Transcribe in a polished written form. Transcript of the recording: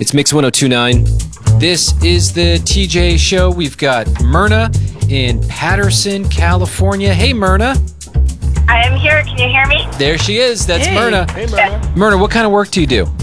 It's Mix 1029. This is the TJ Show. We've got Myrna in Patterson, California. Hey, Myrna. I am here. Can you hear me? There she is. That's Hey. Myrna. Hey, Myrna. Myrna, what kind of work do you do?